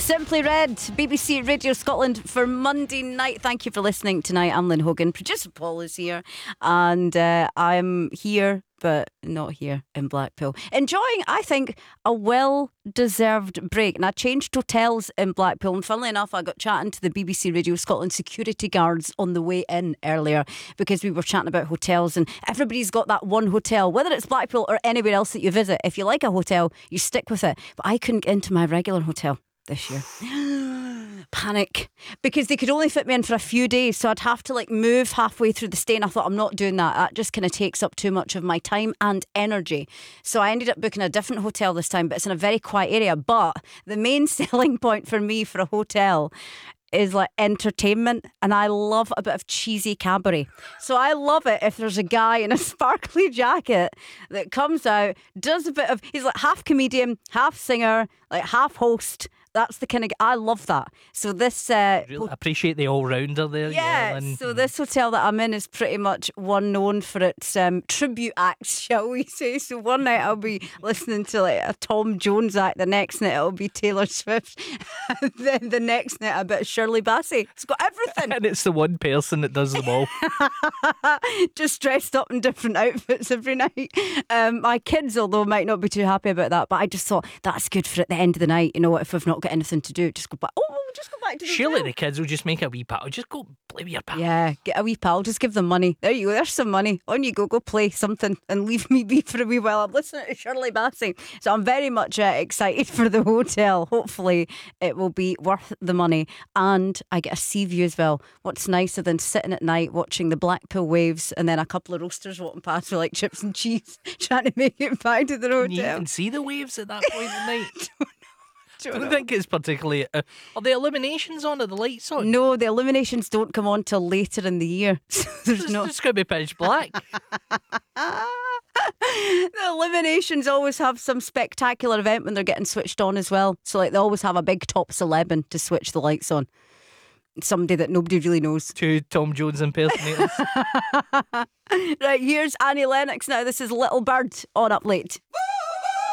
Simply Red, BBC Radio Scotland for Monday night. Thank you for listening tonight. I'm Lynn Hogan. Producer Paul is here, and I'm here, but not here in Blackpool. Enjoying, I think, a well-deserved break. And I changed hotels in Blackpool. And funnily enough, I got chatting to the BBC Radio Scotland security guards on the way in earlier because we were chatting about hotels. And everybody's got that one hotel, whether it's Blackpool or anywhere else that you visit. If you like a hotel, you stick with it. But I couldn't get into my regular hotel this year. Panic, because they could only fit me in for a few days, so I'd have to move halfway through the stay, and I thought, I'm not doing that just kind of takes up too much of my time and energy. So I ended up booking a different hotel this time, but it's in a very quiet area. But the main selling point for me for a hotel is entertainment, and I love a bit of cheesy cabaret. So I love it if there's a guy in a sparkly jacket that comes out, does a bit of, he's half comedian, half singer, half host. That's the kind of, I love that. So this Really appreciate the all-rounder there. Yeah, so this hotel that I'm in is pretty much one known for its tribute acts, shall we say. So one night I'll be listening to a Tom Jones act, the next night it'll be Taylor Swift, and then the next night a bit of Shirley Bassey. It's got everything. And it's the one person that does them all. Just dressed up in different outfits every night. My kids, although, might not be too happy about that, but I just thought that's good for at the end of the night. You know, if we've not got anything to do, just go back. Just go back to the Surely hotel. the kids will just make a wee pal. Just go play with your pal. Yeah, get a wee pal. Just give them money. There you go. There's some money. On you go. Go play something and leave me be for a wee while. I'm listening to Shirley Bassey. So I'm very much excited for the hotel. Hopefully it will be worth the money. And I get a sea view as well. What's nicer than sitting at night watching the Blackpool waves and then a couple of roasters walking past with chips and cheese trying to make it back to their Can you hotel. even see the waves at that point at night? I don't think it's particularly... are the illuminations on? Are the lights on? No, the illuminations don't come on till later in the year. So there's It's no... just going to be pitch black. The illuminations always have some spectacular event when they're getting switched on as well. So they always have a big top celeb to switch the lights on. Somebody that nobody really knows. Two Tom Jones impersonators. Right, here's Annie Lennox now. This is Little Bird on Up Late.